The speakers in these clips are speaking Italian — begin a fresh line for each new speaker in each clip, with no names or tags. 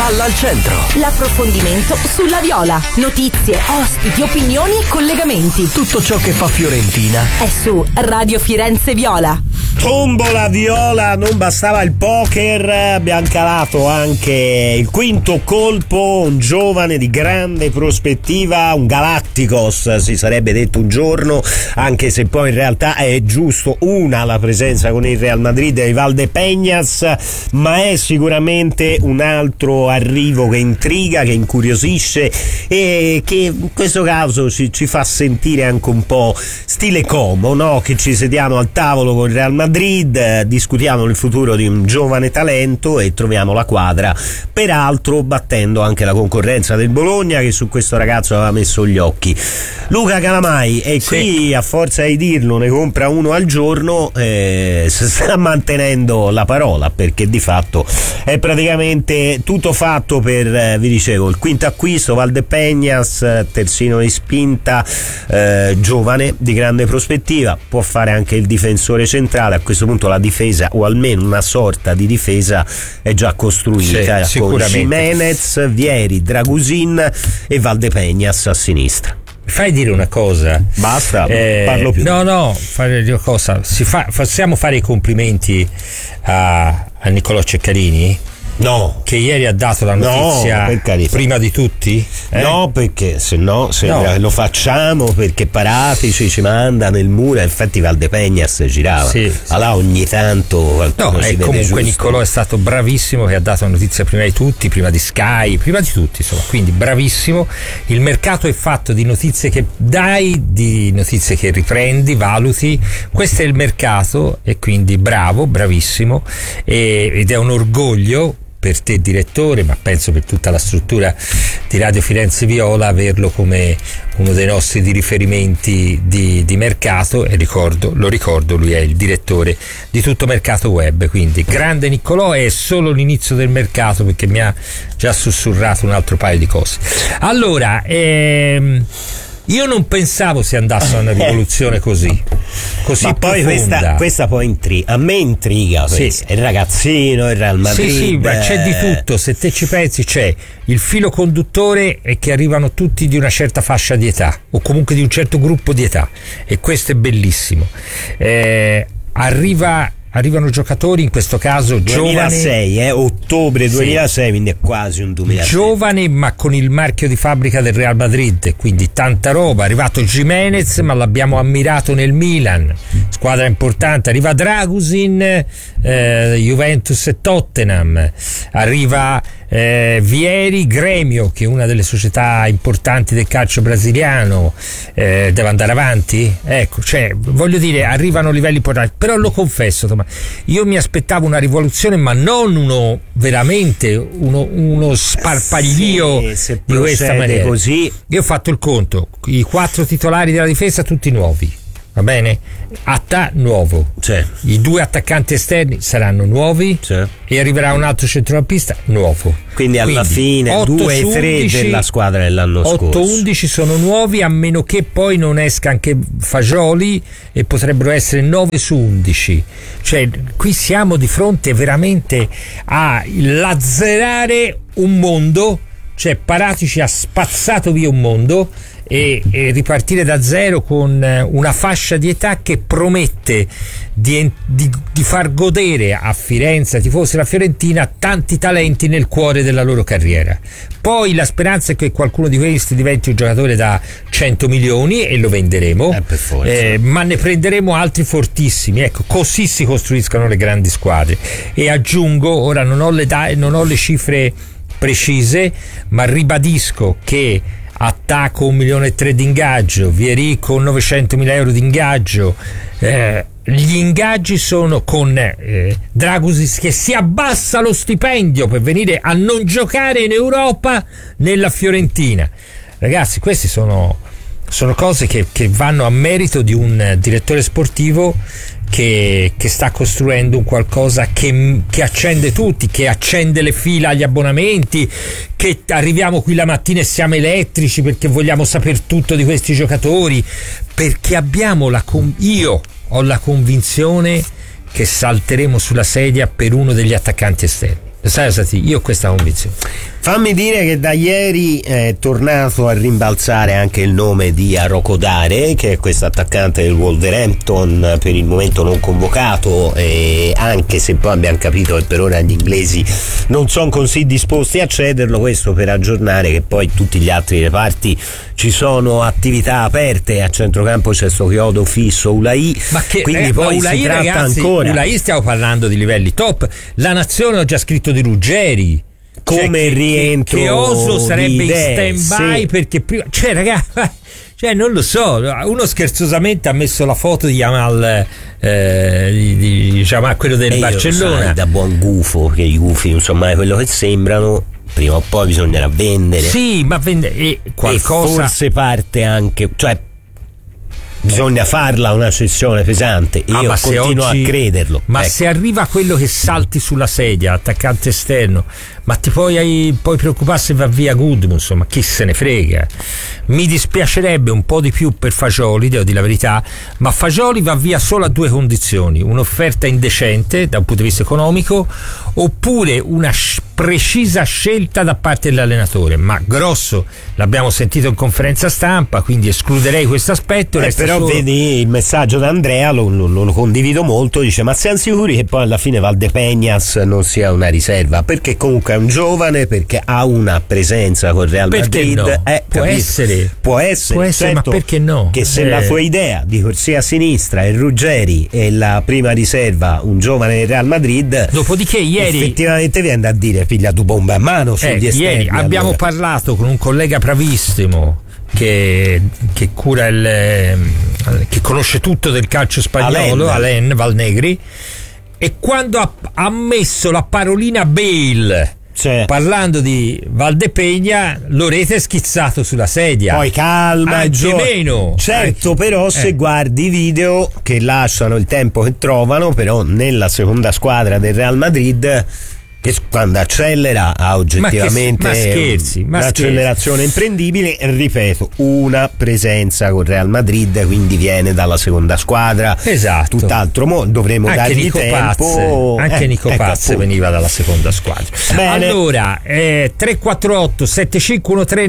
Palla al centro.
L'approfondimento sulla Viola. Notizie, ospiti, opinioni e collegamenti.
Tutto ciò che fa Fiorentina
è su Radio Firenze Viola.
Tombola Viola, non bastava il poker, abbiamo calato anche il quinto colpo, un giovane di grande prospettiva, un Galacticos si sarebbe detto un giorno, anche se poi in realtà è giusto una la presenza con il Real Madrid di Valdepeñas, ma è sicuramente un altro arrivo che intriga, che incuriosisce e che in questo caso ci fa sentire anche un po' stile Como, no? Che ci sediamo al tavolo con il Real Madrid, discutiamo il futuro di un giovane talento e troviamo la quadra, peraltro battendo anche la concorrenza del Bologna, che su questo ragazzo aveva messo gli occhi. Luca Calamai, e qui a forza di dirlo ne compra uno al giorno, si sta mantenendo la parola, perché di fatto è praticamente tutto fatto per, vi dicevo, il quinto acquisto, Valdepeñas, terzino di spinta, giovane di grande prospettiva, può fare anche il difensore centrale. A questo punto la difesa, o almeno una sorta di difesa, è già costruita, con Giménez, Vieri, Dragusin e Valdepeñas a sinistra.
Fai dire una cosa.
Basta, parlo più.
No, fare una cosa. Possiamo fare i complimenti a Niccolò Ceccarini?
No,
che ieri ha dato la notizia prima di tutti?
No, perché se no lo facciamo perché Paratici ci manda nel muro, infatti Valdepeñas girava. Allora ogni tanto si vede
comunque
giusto.
Niccolò è stato bravissimo, che ha dato la notizia prima di tutti, prima di Sky, prima di tutti, insomma, quindi bravissimo. Il mercato è fatto di notizie che dai, di notizie che riprendi, valuti. Questo è il mercato e quindi bravissimo, ed è un orgoglio per te direttore, ma penso per tutta la struttura di Radio Firenze Viola, averlo come uno dei nostri di riferimenti di mercato, e lo ricordo, lui è il direttore di tutto Mercato Web, quindi grande Niccolò. È solo l'inizio del mercato, perché mi ha già sussurrato un altro paio di cose. Allora, io non pensavo si andasse a una rivoluzione così
ma poi questa poi a me intriga, il ragazzino, il Real Madrid,
ma c'è di tutto. Se te ci pensi, c'è il filo conduttore è che arrivano tutti di una certa fascia di età, o comunque di un certo gruppo di età, e questo è bellissimo. Arrivano giocatori, in questo caso
2006, giovani, ottobre 2006, quindi è quasi un 2006.
Giovani, ma con il marchio di fabbrica del Real Madrid, quindi tanta roba. È arrivato Giménez, ma l'abbiamo ammirato nel Milan, squadra importante. Arriva Dragusin, Juventus e Tottenham. Arriva Vieri, Grêmio, che è una delle società importanti del calcio brasiliano. Deve andare avanti? Ecco, voglio dire, arrivano livelli importanti. Però lo confesso, Tommaso, io mi aspettavo una rivoluzione, ma non uno sparpaglio di questa maniera.
Così.
Io ho fatto il conto, i 4 titolari della difesa tutti nuovi, va bene? Attà nuovo, i 2 attaccanti esterni saranno nuovi, e arriverà un altro centrocampista nuovo.
Quindi alla fine 2 e 3 della squadra dell'anno scorso.
8-11 sono nuovi, a meno che poi non esca anche Fagioli, e potrebbero essere 9 su 11. Qui siamo di fronte veramente a lazzerare un mondo. Paratici ha spazzato via un mondo, e ripartire da zero con una fascia di età che promette di far godere a Firenze, ai tifosi della Fiorentina, tanti talenti nel cuore della loro carriera. Poi la speranza è che qualcuno di questi diventi un giocatore da 100 milioni e lo venderemo, ma ne prenderemo altri fortissimi. Ecco, così si costruiscono le grandi squadre. E aggiungo, ora non ho le cifre precise, ma ribadisco che attacco 1,3 milioni di ingaggio, Vieri con 900.000 euro di ingaggio, gli ingaggi sono con Dragusis che si abbassa lo stipendio per venire a non giocare in Europa nella Fiorentina. Ragazzi, questi sono cose che vanno a merito di un direttore sportivo che sta costruendo un qualcosa che accende tutti, che accende le fila agli abbonamenti, che arriviamo qui la mattina e siamo elettrici perché vogliamo sapere tutto di questi giocatori, perché io ho la convinzione che salteremo sulla sedia per uno degli attaccanti esterni. Sai, io ho questa convinzione.
Fammi dire che da ieri è tornato a rimbalzare anche il nome di Arokodare, che è questo attaccante del Wolverhampton, per il momento non convocato, anche se poi abbiamo capito che per ora gli inglesi non sono così disposti a cederlo. Questo per aggiornare che poi tutti gli altri reparti ci sono attività aperte. A centrocampo c'è sto chiodo fisso Ulai, quindi poi
Ulai,
si tratta,
ragazzi,
ancora
Ulai, stiamo parlando di livelli top. La Nazione ho già scritto di Ruggeri
come rientro
che Oso sarebbe
idee,
in stand-by,
sì.
perché prima, ragazzi, non lo so, uno scherzosamente ha messo la foto di Jamal, di Jamal, quello del Barcellona.
Sai, da buon gufo, che i gufi non sono mai quello che sembrano, prima o poi bisognerà vendere.
Sì, ma vendere qualcosa.
E forse parte anche, cioè bisogna farla una cessione pesante. Io continuo a crederlo.
Ma se arriva quello che salti sulla sedia, attaccante esterno, ma ti puoi preoccupare se va via Gudmundsson, insomma, chi se ne frega. Mi dispiacerebbe un po' di più per Fagioli, devo dire la verità, ma Fagioli va via solo a due condizioni: un'offerta indecente da un punto di vista economico, oppure una precisa scelta da parte dell'allenatore. Ma Grosso l'abbiamo sentito in conferenza stampa, quindi escluderei questo aspetto.
Però solo... vedi il messaggio da Andrea, lo condivido molto, dice: ma siamo sicuri che poi alla fine Valdepeñas non sia una riserva? Perché comunque è un giovane, perché ha una presenza con Real Madrid.
No? Può essere,
certo,
ma perché no?
Che se la tua idea di corsia a sinistra è Ruggeri e la prima riserva un giovane del Real Madrid,
dopodiché ieri
effettivamente viene a dire piglia tu bomba a mano sugli esterni.
Ieri abbiamo parlato con un collega bravissimo che cura che conosce tutto del calcio spagnolo, Alain Valnegri, e quando ha messo la parolina Bale, cioè, parlando di Valdepeña, Lorete è schizzato sulla sedia.
Poi calma,
anche meno.
Certo, però se guardi i video che lasciano il tempo che trovano, però nella seconda squadra del Real Madrid, che quando accelera ha oggettivamente un'accelerazione imprendibile. Ripeto, una presenza con Real Madrid, quindi viene dalla seconda squadra.
Esatto.
Tutt'altro modo, dovremo
anche
dargli
Nico
tempo.
Anche Nico Paz veniva dalla seconda squadra. Bene. Allora 348 7513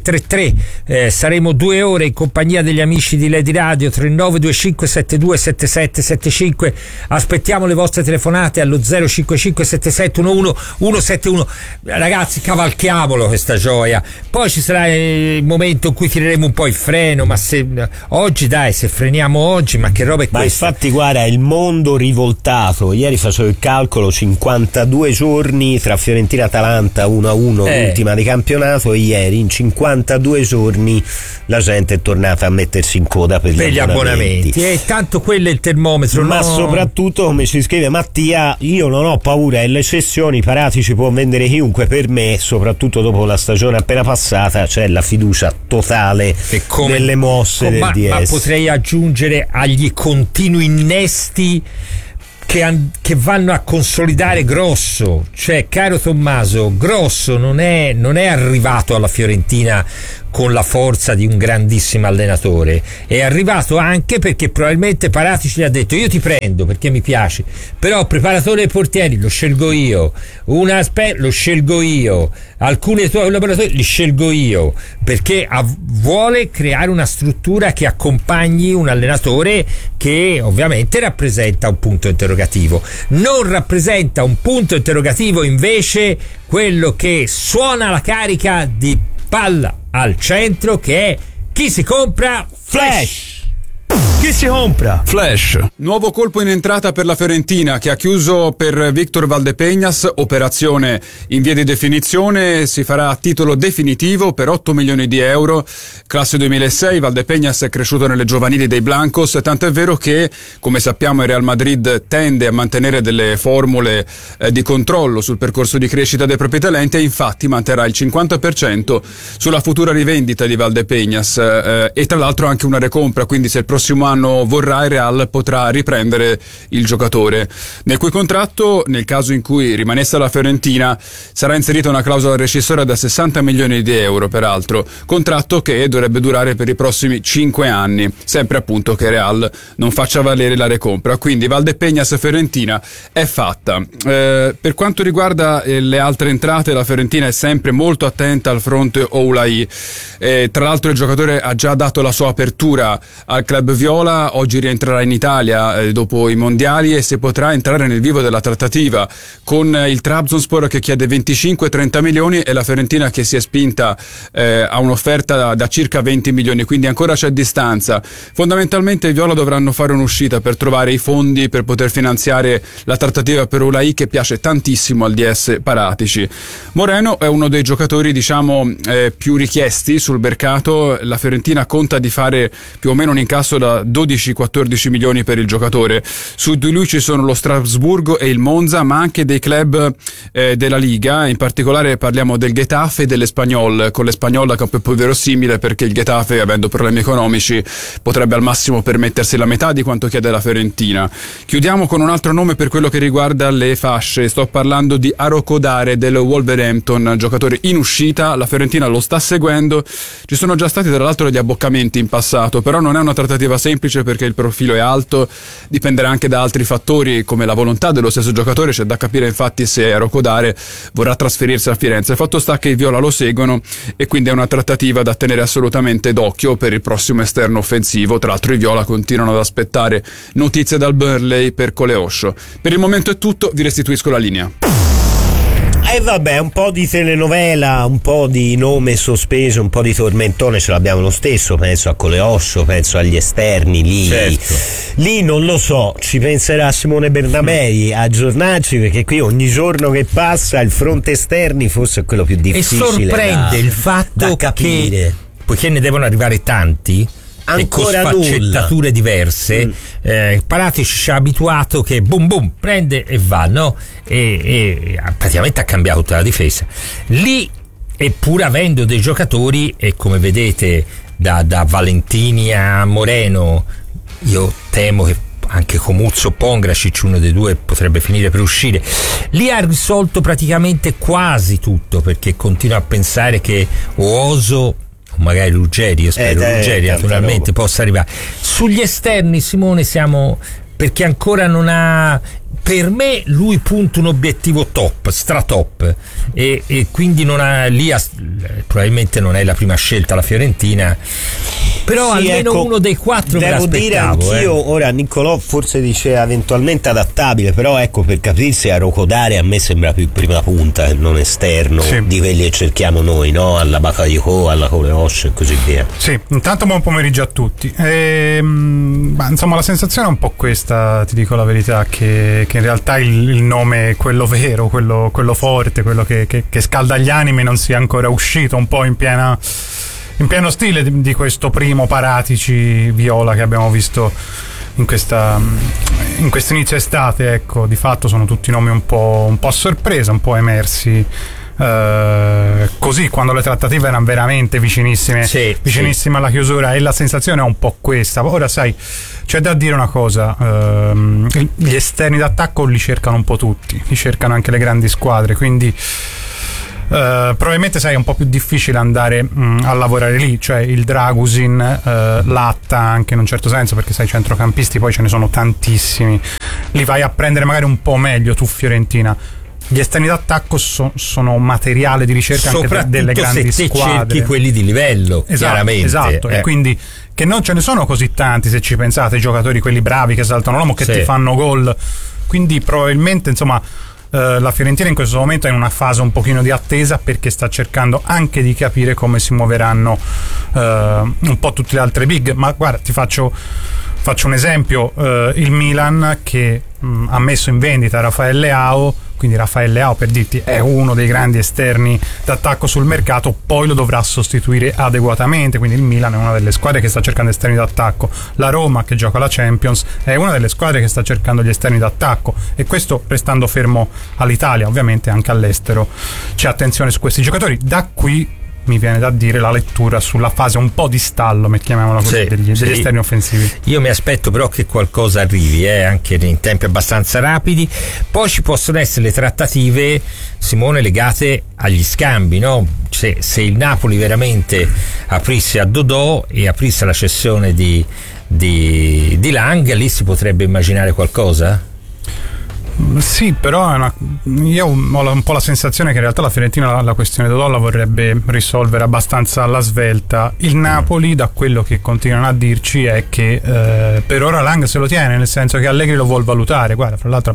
933, saremo 2 ore in compagnia degli amici di Lady Radio. 3925 72 7775. Aspettiamo le vostre telefonate allo 055 7711 171. Ragazzi, cavalchiamolo questa gioia. Poi ci sarà il momento in cui tireremo un po' il freno, ma se oggi, dai, se freniamo oggi, ma che roba è questa?
Ma infatti guarda, il mondo rivoltato. Ieri facevo il calcolo, 52 giorni tra Fiorentina e Atalanta 1-1, l'ultima di campionato, e ieri in 52 giorni la gente è tornata a mettersi in coda per gli abbonamenti.
E tanto quello è il termometro.
Ma soprattutto, come ci scrive Mattia, io non ho paura delle cessioni, Parati ci può vendere chiunque. Per me, soprattutto dopo la stagione appena passata, c'è la fiducia totale nelle mosse del DS.
Ma potrei aggiungere agli continui innesti che vanno a consolidare Grosso. Cioè, caro Tommaso, Grosso non è arrivato alla Fiorentina con la forza di un grandissimo allenatore, è arrivato anche perché probabilmente Paratici gli ha detto: io ti prendo perché mi piaci, però preparatore dei portieri lo scelgo io, lo scelgo io, alcuni tuoi collaboratori li scelgo io, perché vuole creare una struttura che accompagni un allenatore che ovviamente rappresenta un punto interrogativo. Non rappresenta un punto interrogativo invece quello che suona la carica di palla al centro, che è: chi si compra? Flash!
Chi si compra? Flash.
Nuovo colpo in entrata per la Fiorentina, che ha chiuso per Victor Valdepeñas, operazione in via di definizione. Si farà a titolo definitivo per 8 milioni di euro, classe 2006. Valdepeñas è cresciuto nelle giovanili dei Blancos, tanto è vero che, come sappiamo, il Real Madrid tende a mantenere delle formule di controllo sul percorso di crescita dei propri talenti, e infatti manterrà il 50% sulla futura rivendita di Valdepeñas, e tra l'altro anche una recompra. Quindi se il prossimo anno vorrà, il Real potrà riprendere il giocatore, nel cui contratto, nel caso in cui rimanesse alla Fiorentina, sarà inserita una clausola rescissoria da 60 milioni di euro, peraltro, contratto che dovrebbe durare per i prossimi 5 anni, sempre appunto che Real non faccia valere la recompra. Quindi Valdepeñas Fiorentina è fatta. Per quanto riguarda le altre entrate, la Fiorentina è sempre molto attenta al fronte Oulai. Tra l'altro il giocatore ha già dato la sua apertura al club viola, oggi rientrerà in Italia dopo i mondiali e si potrà entrare nel vivo della trattativa con il Trabzonspor che chiede 25-30 milioni e la Fiorentina che si è spinta a un'offerta da circa 20 milioni, quindi ancora c'è distanza. Fondamentalmente i viola dovranno fare un'uscita per trovare i fondi per poter finanziare la trattativa per Oulai, che piace tantissimo al DS Paratici. Moreno è uno dei giocatori più richiesti sul mercato. La Fiorentina conta di fare più o meno un incasso da 12-14 milioni per il giocatore. Su di lui ci sono lo Strasburgo e il Monza, ma anche dei club della Liga, in particolare parliamo del Getafe e dell'Espanyol, con l'Espanyol che è un po' più verosimile perché il Getafe, avendo problemi economici, potrebbe al massimo permettersi la metà di quanto chiede la Fiorentina. Chiudiamo con un altro nome per quello che riguarda le fasce, sto parlando di Arokodare del Wolverhampton, giocatore in uscita, la Fiorentina lo sta seguendo, ci sono già stati tra l'altro degli abboccamenti in passato, però non è una trattativa semplice perché il profilo è alto, dipenderà anche da altri fattori come la volontà dello stesso giocatore, c'è da capire infatti se Arokodare vorrà trasferirsi a Firenze. Il fatto sta che i viola lo seguono e quindi è una trattativa da tenere assolutamente d'occhio per il prossimo esterno offensivo. Tra l'altro i viola continuano ad aspettare notizie dal Burnley per Coleosho. Per il momento è tutto, vi restituisco la linea.
E vabbè, un po' di telenovela, un po' di nome sospeso, un po' di tormentone ce l'abbiamo lo stesso, penso a Coleosho, penso agli esterni, lì
certo.
Lì non lo so, ci penserà Simone Bernabei a aggiornarci, perché qui ogni giorno che passa il fronte esterni forse è quello più difficile.
E sorprende il fatto
da capire
che, poiché ne devono arrivare tanti,
ancora
con sfaccettature diverse, Paratici ci ha abituato che boom boom prende e va, no? E praticamente ha cambiato tutta la difesa lì, eppur avendo dei giocatori, e come vedete da Valentini a Moreno, io temo che anche Comuzzo Pongracic, uno dei due, potrebbe finire per uscire. Lì ha risolto praticamente quasi tutto, perché continuo a pensare che Oso, magari Ruggeri, io spero Ruggeri naturalmente possa arrivare. Sugli esterni, Simone, siamo, perché ancora non ha, per me lui punta un obiettivo top, stratop, e quindi non ha lì, probabilmente non è la prima scelta la Fiorentina, però sì, almeno ecco, uno dei quattro me l'aspettavo. Devo dire anch'io, ora Niccolò forse diceva eventualmente adattabile, però ecco, per capirsi, a Arokodare a me sembra più prima punta e non esterno, sì, di quelli che cerchiamo noi, no? Alla Bakayoko, alla Coleosho e così via.
Sì, intanto buon pomeriggio a tutti. Ma insomma la sensazione è un po' questa, ti dico la verità, che in realtà il nome, quello vero, quello forte, quello che scalda gli animi, non sia ancora uscito un po' in pieno stile di questo primo Paratici viola che abbiamo visto in questo inizio estate. Ecco, di fatto sono tutti nomi un po' a sorpresa, un po' emersi così quando le trattative erano veramente vicinissime, vicinissime alla chiusura, e la sensazione è un po' questa. Ora sai, c'è da dire una cosa, gli esterni d'attacco li cercano un po' tutti, li cercano anche le grandi squadre, quindi probabilmente sai è un po' più difficile andare a lavorare lì, cioè il Dragusin, Latta anche in un certo senso, perché sai centrocampisti poi ce ne sono tantissimi, li vai a prendere magari un po' meglio tu Fiorentina. Gli esterni d'attacco sono materiale di ricerca anche delle grandi
se
squadre,
cerchi quelli di livello, chiaramente.
Esatto, e quindi che non ce ne sono così tanti, se ci pensate, i giocatori quelli bravi che saltano l'uomo, che ti fanno gol, quindi probabilmente insomma la Fiorentina in questo momento è in una fase un pochino di attesa, perché sta cercando anche di capire come si muoveranno un po' tutte le altre big. Ma guarda, ti faccio un esempio, il Milan che ha messo in vendita Rafael Leao, quindi Rafael Leao, per dirti, è uno dei grandi esterni d'attacco sul mercato, poi lo dovrà sostituire adeguatamente, quindi il Milan è una delle squadre che sta cercando esterni d'attacco, la Roma che gioca la Champions è una delle squadre che sta cercando gli esterni d'attacco, e questo restando fermo all'Italia. Ovviamente anche all'estero c'è attenzione su questi giocatori. Da qui mi viene da dire, la lettura sulla fase un po' di stallo, mettiamola così, degli esterni offensivi.
Io mi aspetto però che qualcosa arrivi, anche in tempi abbastanza rapidi. Poi ci possono essere le trattative, Simone, legate agli scambi, no? Se il Napoli veramente aprisse a Dodò e aprisse la cessione di Lang, lì si potrebbe immaginare qualcosa?
Sì, però io ho un po' la sensazione che in realtà la Fiorentina la questione Dodò la vorrebbe risolvere abbastanza alla svelta. Il Napoli, da quello che continuano a dirci, è che per ora Lang se lo tiene, nel senso che Allegri lo vuol valutare. Guarda, fra l'altro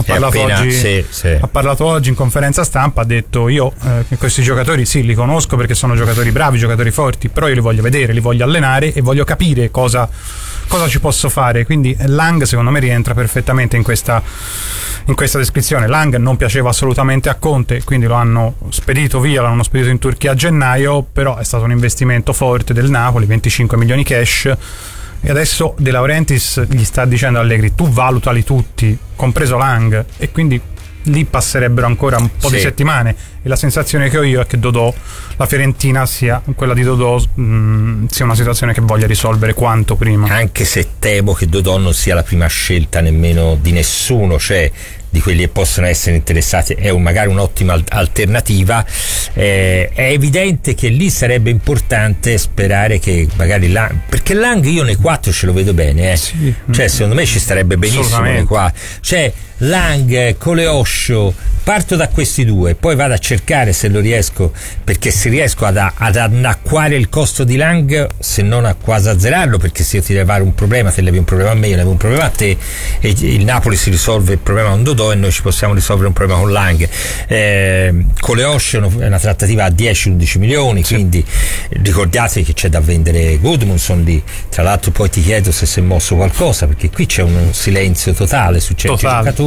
ha parlato oggi in conferenza stampa, ha detto io questi giocatori sì, li conosco perché sono giocatori bravi, giocatori forti, però io li voglio vedere, li voglio allenare e voglio capire cosa ci posso fare. Quindi Lang secondo me rientra perfettamente in questa descrizione. Lang non piaceva assolutamente a Conte, quindi lo hanno spedito via, l'hanno spedito in Turchia a gennaio, però è stato un investimento forte del Napoli, 25 milioni cash, e adesso De Laurentiis gli sta dicendo a Allegri tu valutali tutti, compreso Lang, e quindi lì passerebbero ancora un po' di settimane, e la sensazione che ho io è che Dodò, la Fiorentina sia quella di Dodò, sia una situazione che voglia risolvere quanto prima, anche se temo che Dodò non sia la prima scelta nemmeno di nessuno, cioè di quelli che possono essere interessati è magari un'ottima alternativa. È evidente che lì sarebbe importante sperare che magari perché Lang io nei 4 ce lo vedo bene, sì. Cioè secondo me ci starebbe benissimo nei 4, cioè Lang, Coleoscio, parto da questi due, poi vado a cercare se lo riesco, perché se riesco ad annacquare il costo di Lang, se non a quasi azzerarlo, perché se io ti levo un problema, te levi un problema a me, io levo un problema a te, e il Napoli si risolve il problema con Dodò e noi ci possiamo risolvere un problema con Lang. Coleoscio è una trattativa a 10-11 milioni, quindi ricordatevi che c'è da vendere Gudmundsson lì. Tra l'altro poi ti chiedo se si è mosso qualcosa, perché qui c'è un silenzio totale su certi giocatori.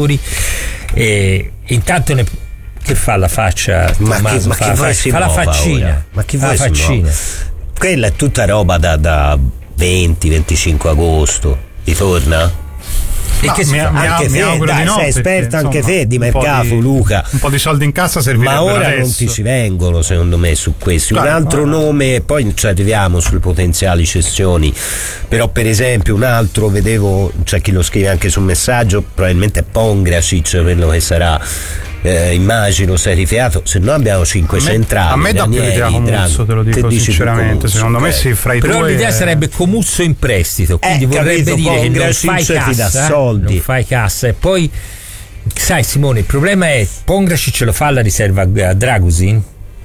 E intanto che fa la faccia?
Ma che
la faccina.
Ma chi fa la faccina? Quella è tutta roba da 20-25 agosto. Ritorna?
No, mi auguro di no,
sei esperto anche
insomma,
te di mercato, Luca.
Un po' di soldi in cassa servirebbe.
Ma ora
adesso
non ti ci vengono, secondo me, su questi.
Claro,
un altro nome, poi ci arriviamo sulle potenziali cessioni, però per esempio un altro, vedevo, c'è chi lo scrive anche sul messaggio, probabilmente è Pongracic, quello che sarà, immagino, sei rifiato, se no abbiamo 5 centrali.
A me dà più l'idea Comuzzo, te lo dico sinceramente, secondo me sì, fra i
però
due
l'idea sarebbe Comuzzo in prestito, quindi vorrebbe dire che non fai cassa, non fai cassa, e poi sai Simone, il problema è Pongracic ce lo fa alla riserva a Dragusin?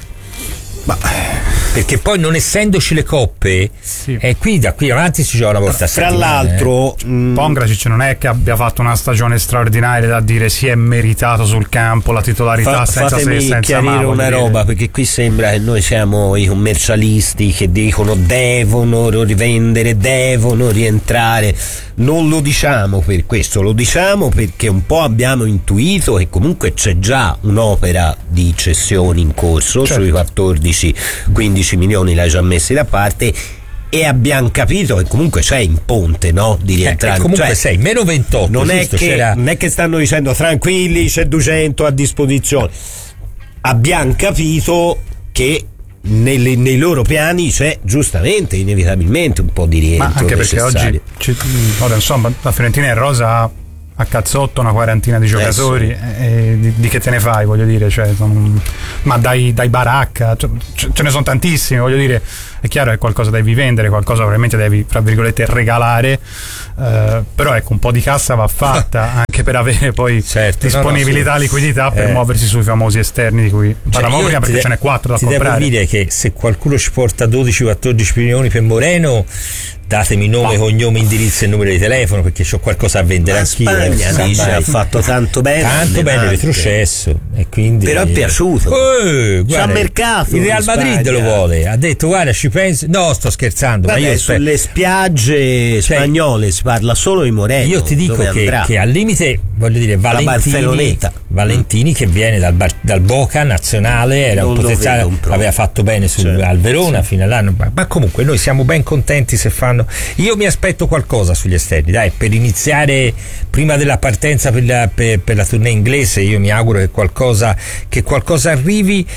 Perché poi non essendoci le coppe, qui da qui avanti si gioca una volta a settimana.
Tra l'altro
Pongracic non è che abbia fatto una stagione straordinaria da dire si è meritato sul campo la titolarità senza se senza
chiarire una roba, perché qui sembra che noi siamo i commercialisti che dicono devono rivendere, devono rientrare. Non lo diciamo per questo, lo diciamo perché un po' abbiamo intuito che comunque c'è già un'opera di cessioni in corso, certo. Sui 14-15 milioni l'hai già messi da parte, e abbiamo capito che comunque c'è in ponte, no? Di rientrare.
Comunque sei meno 28.
Non è che stanno dicendo tranquilli, c'è 200 a disposizione. Abbiamo capito che nei loro piani c'è giustamente, inevitabilmente, un po' di rientro.
Ma anche perché
necessario.
Oggi insomma la Fiorentina in rosa a cazzotto una quarantina di giocatori, di che te ne fai, voglio dire, cioè, ma dai Baracca, ce ne sono tantissimi, voglio dire, è chiaro che qualcosa devi vendere, qualcosa probabilmente devi, fra virgolette, regalare, però ecco, un po' di cassa va fatta anche per avere poi disponibilità, liquidità per muoversi sui famosi esterni di cui parlavamo prima, perché ce n'è 4 da comprare.
Devo dire che se qualcuno ci porta 12-14 milioni per Moreno, datemi nome, cognome, indirizzo e numero di telefono, perché c'ho qualcosa a vendere anch'io.
Spagna dice ha fatto tanto bene retrocesso, e quindi però è piaciuto, c'ha mercato.
Il Real Madrid lo vuole, ha detto guarda ci penso, no sto scherzando.
Vabbè, ma io sulle spiagge spagnole si parla solo di Moreno.
Io ti dico che al limite vede, voglio dire, Valentini che viene dal Boca Nazionale, era un potenziale, aveva fatto bene al Verona fino all'anno, ma comunque noi siamo ben contenti se fanno. Io mi aspetto qualcosa sugli esterni, dai, per iniziare prima della partenza per la tournée inglese. Io mi auguro che qualcosa arrivi.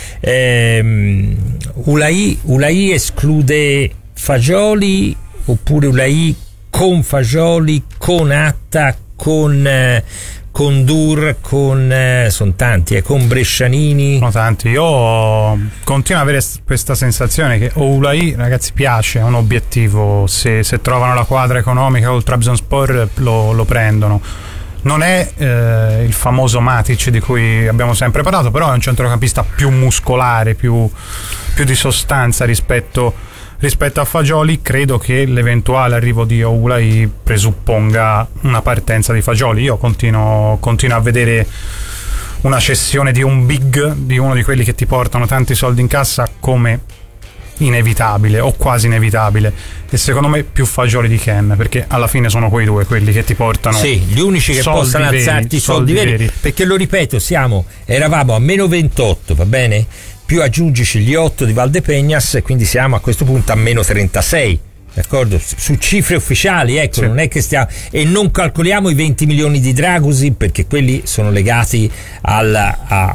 Ulai esclude Fagioli, oppure Ulai con Fagioli, con Atta, con Dur, sono tanti, con Brescianini.
Sono tanti. Io continuo ad avere questa sensazione che Ulai, ragazzi, piace, è un obiettivo. Se trovano la quadra economica col Trabzonspor lo prendono. Non è il famoso Matic di cui abbiamo sempre parlato, però è un centrocampista più muscolare, più di sostanza rispetto a Fagioli. Credo che l'eventuale arrivo di Oulai presupponga una partenza di Fagioli. Io continuo a vedere una cessione di un big, di uno di quelli che ti portano tanti soldi in cassa, come inevitabile o quasi inevitabile, e secondo me più Fagioli di Ken, perché alla fine sono quei due quelli che ti portano
gli unici che possano alzarti i soldi veri, perché lo ripeto, eravamo a meno 28, va bene? Più aggiungici gli 8 di Valdepeñas, e quindi siamo a questo punto a meno 36, d'accordo? Su cifre ufficiali, ecco, sì. Non è che stiamo, e non calcoliamo i 20 milioni di Dragusi, perché quelli sono legati dalla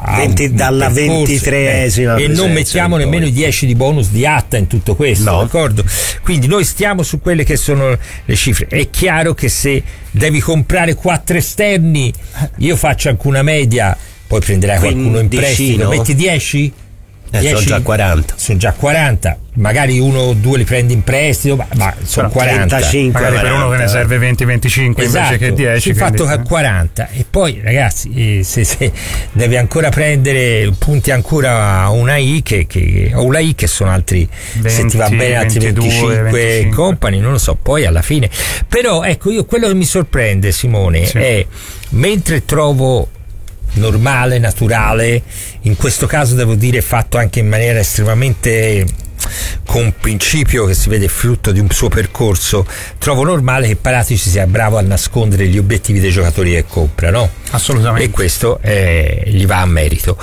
23esima
e non mettiamo nemmeno i 10 di bonus di Atta in tutto questo, no. D'accordo? Quindi noi stiamo su quelle che sono le cifre. È chiaro che se devi comprare 4 esterni, io faccio anche una media, poi prenderai qualcuno in prestito, metti 10?
Sono già 40,
magari 1 o 2 li prendi in prestito, ma sono 40,
35,
magari per uno che ne serve 20-25 invece che 10,
il fatto che 40. E poi ragazzi, se devi ancora prendere punti ancora a Unai che sono altri 20, se ti va bene altri 25 company, non lo so, poi alla fine. Però ecco, io quello che mi sorprende, Simone, è, mentre trovo normale, naturale, in questo caso devo dire fatto anche in maniera estremamente con un principio che si vede frutto di un suo percorso, trovo normale che Paratici sia bravo a nascondere gli obiettivi dei giocatori che compra, no?
Assolutamente.
E questo gli va a merito.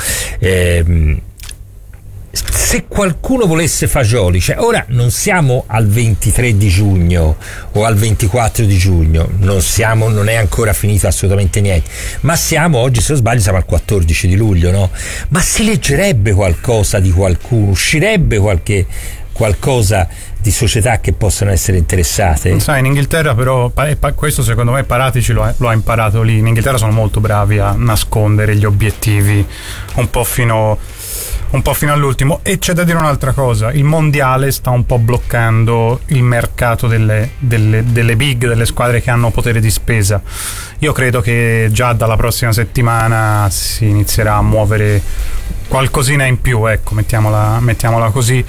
Se qualcuno volesse Fagioli, cioè ora non siamo al 23 di giugno o al 24 di giugno, non è ancora finito assolutamente niente, ma siamo oggi, se non sbaglio, siamo al 14 di luglio, no? Ma si leggerebbe qualcosa di qualcuno, uscirebbe qualcosa di società che possono essere interessate?
Sai, in Inghilterra però, questo secondo me Paratici lo ha imparato lì. In Inghilterra sono molto bravi a nascondere gli obiettivi un po' fino all'ultimo. E c'è da dire un'altra cosa: il mondiale sta un po' bloccando il mercato delle big, delle squadre che hanno potere di spesa. Io credo che già dalla prossima settimana si inizierà a muovere qualcosina in più, ecco, mettiamola così.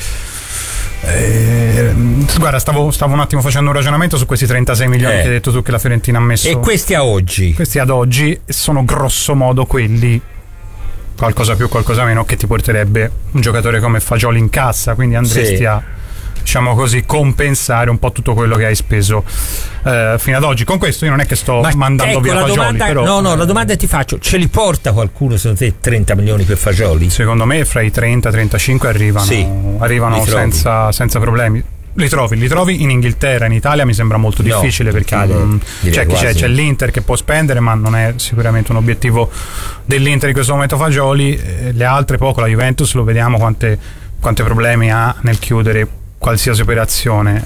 Guarda, stavo un attimo facendo un ragionamento su questi 36 milioni che hai detto tu che la Fiorentina ha messo,
e questi ad oggi
sono grosso modo quelli, qualcosa più qualcosa meno, che ti porterebbe un giocatore come Fagioli in cassa, quindi andresti a, diciamo così, compensare un po' tutto quello che hai speso fino ad oggi. Con questo io non è che sto mandando via Fagioli, però
la domanda ti faccio: ce li porta qualcuno secondo te 30 milioni per Fagioli?
Secondo me fra i 30 e 35 arrivano senza problemi. Li trovi in Inghilterra. In Italia mi sembra molto difficile, perché c'è l'Inter che può spendere, ma non è sicuramente un obiettivo dell'Inter in questo momento Fagioli. Le altre poco, la Juventus lo vediamo quante problemi ha nel chiudere qualsiasi operazione.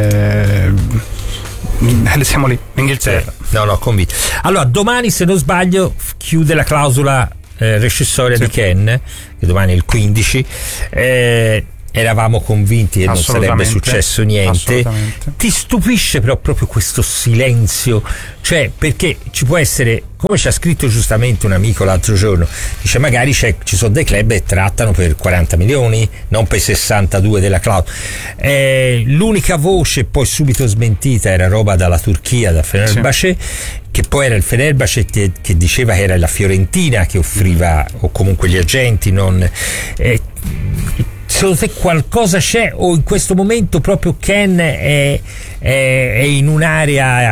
Siamo lì, in Inghilterra.
No, convinto. Allora, domani, se non sbaglio, chiude la clausola rescissoria di Ken, che domani è il 15. Eravamo convinti che non sarebbe successo niente. Ti stupisce però proprio questo silenzio? Cioè, perché ci può essere, come ci ha scritto giustamente un amico l'altro giorno, dice magari ci sono dei club che trattano per 40 milioni, non per 62 della clausola. L'unica voce poi subito smentita era roba dalla Turchia, da Fenerbahce, che poi era il Fenerbahce che diceva che era la Fiorentina che offriva, o comunque gli agenti, non... Secondo te qualcosa c'è, o in questo momento proprio Ken è in un'area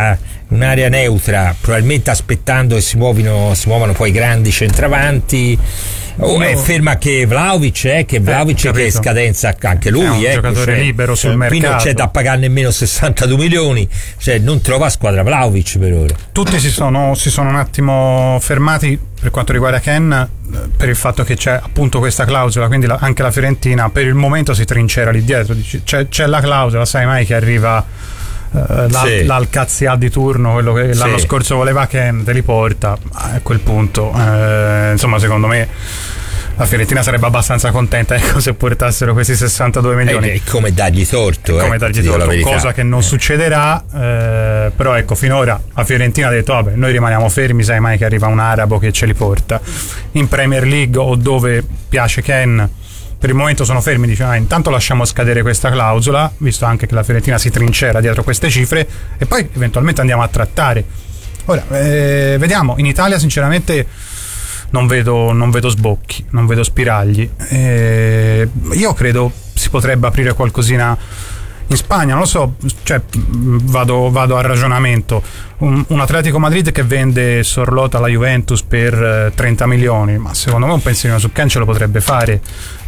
un'area neutra, probabilmente aspettando che si muovano poi i grandi centravanti. È ferma che Vlahovic che è scadenza anche lui,
è un giocatore libero sul mercato,
qui non c'è da pagare nemmeno 62 milioni, cioè non trova squadra Vlahovic per ora.
Tutti si sono un attimo fermati per quanto riguarda Ken, per il fatto che c'è appunto questa clausola, quindi anche la Fiorentina per il momento si trincera lì dietro, c'è la clausola, sai mai che arriva l'Alcazia di turno, quello che l'anno scorso voleva Ken, te li porta a quel punto, insomma secondo me la Fiorentina sarebbe abbastanza contenta se portassero questi 62 milioni.
È come dargli torto,
cosa che non succederà, però ecco, finora la Fiorentina ha detto vabbè, noi rimaniamo fermi, sai mai che arriva un arabo che ce li porta. In Premier League o dove piace Ken, per il momento sono fermi, dice intanto lasciamo scadere questa clausola, visto anche che la Fiorentina si trincera dietro queste cifre, e poi eventualmente andiamo a trattare. Ora vediamo, in Italia sinceramente non vedo sbocchi, non vedo spiragli, io credo si potrebbe aprire qualcosina in Spagna, non lo so, cioè vado a ragionamento, un Atletico Madrid che vende Sorloth alla Juventus per 30 milioni, ma secondo me un pensierino su Ken ce lo potrebbe fare,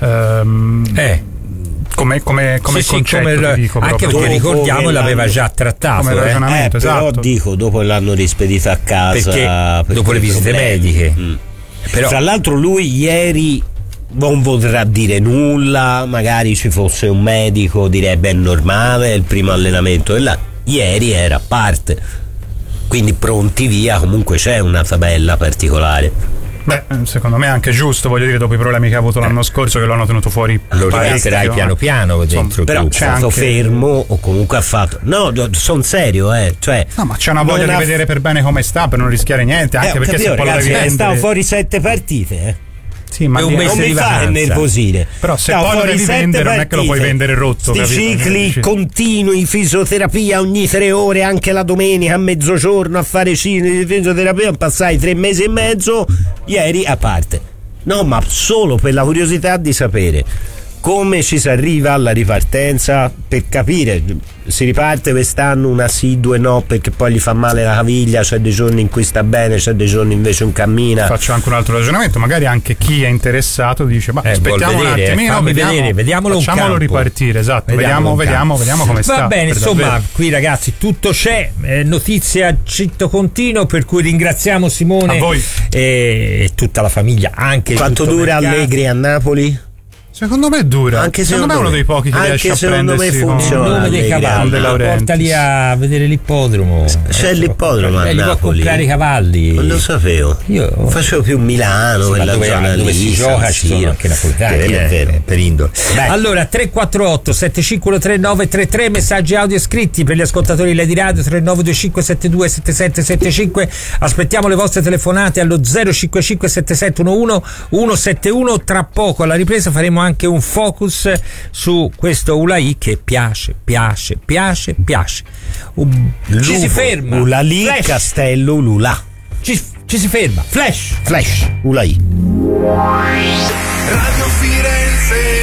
come concetto, dico,
anche perché ricordiamo l'aveva già trattato
come ragionamento, esatto.
Però dico, dopo l'hanno rispedito a casa
perché dopo le visite mediche.
Però, tra l'altro lui ieri non vorrà dire nulla, magari ci fosse un medico direbbe è normale, è il primo allenamento, e là ieri era a parte, quindi pronti via, comunque c'è una tabella particolare.
Beh, secondo me è anche giusto, voglio dire, dopo i problemi che ha avuto l'anno scorso, che lo hanno tenuto fuori,
lo rimetterai piano piano dentro,
però
il
c'è stato
anche
fermo o comunque ha fatto, no, sono serio, cioè
no, ma c'è una voglia di vedere per bene come sta, per non rischiare niente, anche perché
capito,
se poi
ragazzi,
lo devi vendere,
stavo fuori 7 partite,
sì, ma
un mese
non mi fa nervosire,
però se poi lo devi vendere non è che lo puoi vendere rotto,
sti cicli continui, fisioterapia ogni 3 ore, anche la domenica a mezzogiorno a fare fisioterapia, passai 3 mesi e mezzo, ieri a parte. No, ma solo per la curiosità di sapere come ci si arriva alla ripartenza, per capire, si riparte quest'anno una sì, 2 no, perché poi gli fa male la caviglia, c'è dei giorni in cui sta bene, c'è dei giorni invece non cammina.
Faccio anche un altro ragionamento, magari anche chi è interessato dice ma aspettiamo un attimino,
vediamolo
facciamolo ripartire, esatto, vediamo come sta.
Va bene, insomma, davvero. Qui ragazzi tutto c'è, notizia a citto continuo, per cui ringraziamo Simone
a voi
e tutta la famiglia. Anche
quanto dura Allegri a Napoli?
Secondo me dura,
anche
secondo me è uno dei pochi che riesce a prendersi
con il
nome dei cavalli, portali a vedere l'ippodromo.
C'è l'ippodromo a
Napoli, può comprare i cavalli.
Non lo sapevo, io facevo più Milano, quella zona
dove si gioca, ci sono anche napoletani, per indole. Allora 348 7513 933, messaggi audio scritti per gli ascoltatori Lady Radio 3925 72 7775. Aspettiamo le vostre telefonate allo 055 7711 171. Tra poco alla ripresa faremo anche un focus su questo Ulai che piace. Ci si ferma.
Ulali, Castello, Lula.
Ci si ferma. Flash.
Ulai.
Radio Firenze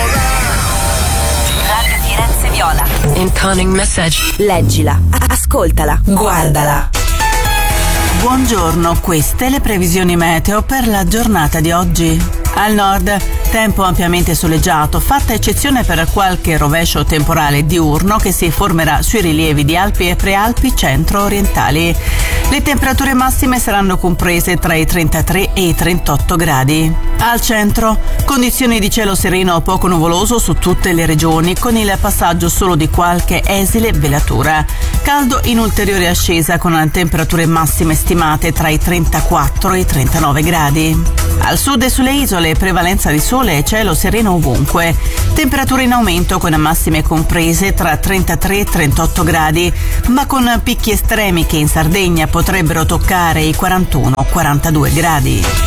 Viola.
Incoming message. Leggila, ascoltala, guardala.
Buongiorno, queste le previsioni meteo per la giornata di oggi. Al nord, tempo ampiamente soleggiato, fatta eccezione per qualche rovescio temporale diurno che si formerà sui rilievi di Alpi e Prealpi centro-orientali. Le temperature massime saranno comprese tra i 33 e i 38 gradi. Al centro, condizioni di cielo sereno o poco nuvoloso su tutte le regioni, con il passaggio solo di qualche esile velatura. Caldo in ulteriore ascesa, con temperature massime stimate tra i 34 e i 39 gradi. Al sud e sulle isole, prevalenza di sole e cielo sereno ovunque. Temperature in aumento con massime comprese tra 33 e 38 gradi, ma con picchi estremi che in Sardegna potrebbero toccare i 41-42 gradi.